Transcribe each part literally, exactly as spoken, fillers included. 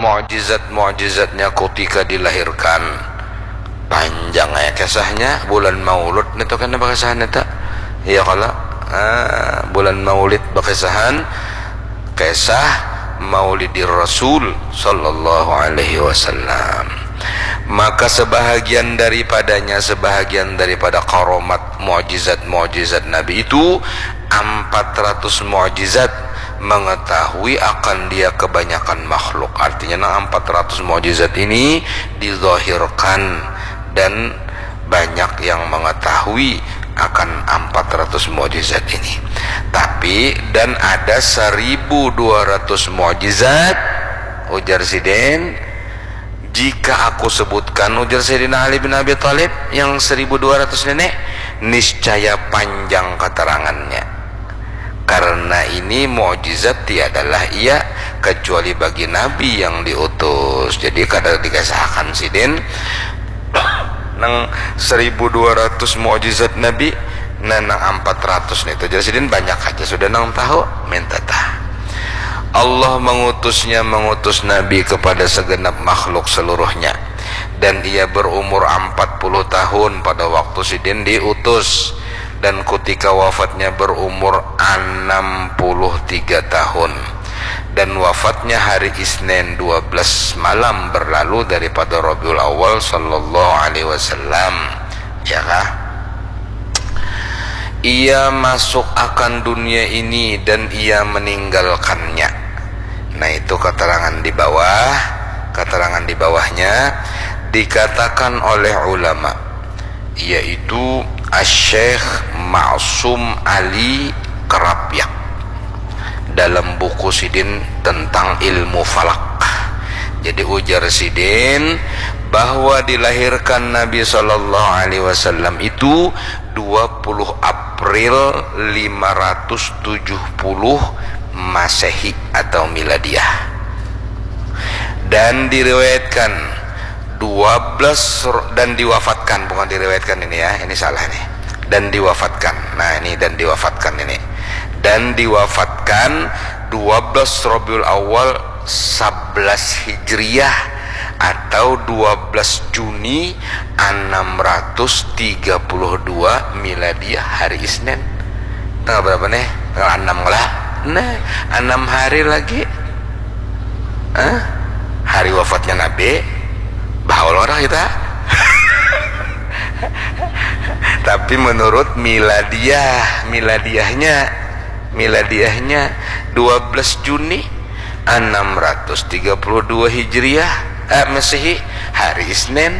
mukjizat-mukjizatnya ketika dilahirkan. Panjang ya kisahnya, bulan Maulud itu kan bakisahan eta. Ya kalau ah, bulan Maulid bakisahan kisah Maulidir Rasul sallallahu alaihi wasallam. Maka sebahagian daripadanya, sebahagian daripada karomat mukjizat-mukjizat Nabi itu empat ratus mukjizat mengetahui akan dia kebanyakan makhluk. Artinya nah empat ratus mukjizat ini dizahirkan dan banyak yang mengetahui akan empat ratus mukjizat ini. Tapi dan ada seribu dua ratus mukjizat, ujar Siden, jika aku sebutkan, ujar Sayyidina Ali bin Abi Thalib, yang seribu dua ratus nenek, niscaya panjang keterangannya. Karena ini mukjizat tiadalah ia kecuali bagi Nabi yang diutus. Jadi kadang dikasahkan Siden nang seribu dua ratus mukjizat Nabi, nang empat ratus nih. Jadi Siden banyak aja sudah nang tahu minta tah. Allah mengutusnya, mengutus Nabi kepada segenap makhluk seluruhnya, dan ia berumur empat puluh tahun pada waktu Sidin diutus, dan ketika wafatnya berumur enam puluh tiga tahun, dan wafatnya hari Isnin dua belas malam berlalu daripada Rabiul Awal sallallahu alaihi wasallam. Ya kah? Ia masuk akan dunia ini dan ia meninggalkannya. Nah itu keterangan di bawah, keterangan di bawahnya dikatakan oleh ulama, yaitu Asy-Syaikh Ma'sum Ali Kerapyak dalam buku Sidin tentang ilmu falak. Jadi ujar Sidin bahwa dilahirkan Nabi sallallahu alaihi wasallam itu dua puluh April lima ratus tujuh puluh Masehi atau Miladiah, dan diriwayatkan dua belas dan diwafatkan, bukan diriwayatkan ini ya, ini salah nih, dan diwafatkan. Nah ini dan diwafatkan ini, dan diwafatkan dua belas Rabiul Awal sebelas Hijriyah atau dua belas Juni enam ratus tiga puluh dua Miladiah, hari Isnin. Tanggal berapa nih? Tanggal enam lah. Nah, enam hari lagi. Hah? Hari wafatnya Nabi. Bahaul orang kita. Tapi menurut miladiah, miladiahnya, miladiahnya dua belas Juni enam ratus tiga puluh dua Hijriah, eh, Masehi, hari Isnin.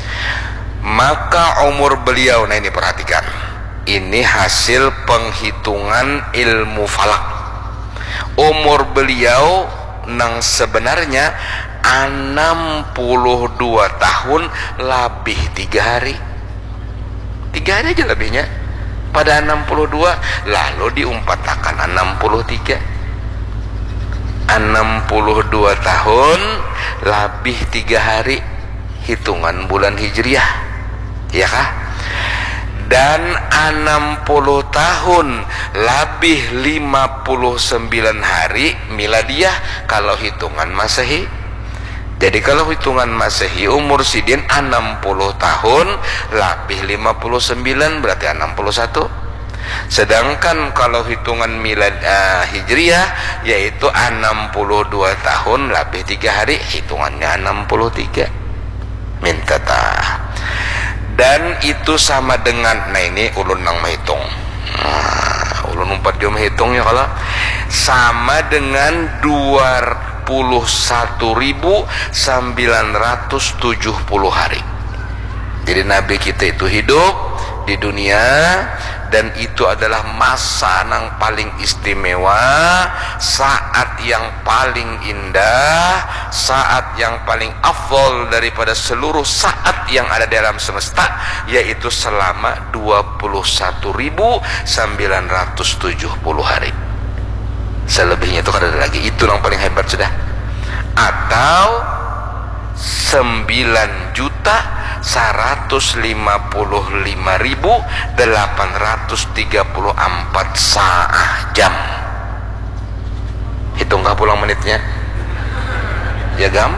Maka umur beliau, nah ini perhatikan, ini hasil penghitungan ilmu falak. Umur beliau nang sebenarnya enam puluh dua tahun lebih tiga hari. Tiga hari aja lebihnya pada enam puluh dua, lalu diumpatakan enam puluh tiga. enam puluh dua tahun lebih tiga hari hitungan bulan Hijriah, ya kah? Dan enam puluh tahun lebih lima puluh sembilan hari Miladiah kalau hitungan Masehi. Jadi kalau hitungan Masehi umur Sidin enam puluh tahun lebih lima puluh sembilan berarti enam puluh satu. Sedangkan kalau hitungan milad uh, Hijriah yaitu enam puluh dua tahun lebih tiga hari, hitungannya enam puluh tiga. Minta tah. Dan itu sama dengan, nah ini ulun nang menghitung, nah, ulun empat jam menghitung ya, kalau sama dengan dua puluh satu ribu sembilan ratus tujuh puluh hari. Jadi Nabi kita itu hidup di dunia, dan itu adalah masa yang paling istimewa, saat yang paling indah, saat yang paling afdol daripada seluruh saat yang ada dalam semesta, yaitu selama dua puluh satu ribu sembilan ratus tujuh puluh hari. Selebihnya itu kada ada lagi, itu yang paling hebat sudah. Atau sembilan juta seratus lima puluh lima ribu delapan ratus tiga puluh empat saah jam. Hitungkah pulang menitnya? Ya gampang.